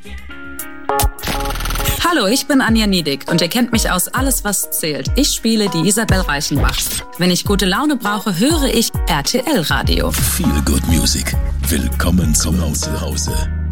Hallo, ich bin Anja Niedig und ihr kennt mich aus Alles, was zählt. Ich spiele die Isabel Reichenbach. Wenn ich gute Laune brauche, höre ich RTL Radio. Feel Good Music. Willkommen zu Hause.